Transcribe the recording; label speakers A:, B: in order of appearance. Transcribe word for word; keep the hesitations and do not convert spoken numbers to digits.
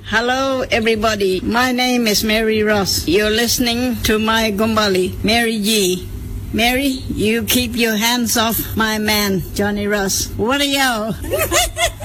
A: Hello, everybody. My name is Mary Ross. You're listening to my Gombali, Mary G. Mary, you keep your hands off my man, Johnny Ross. What are you?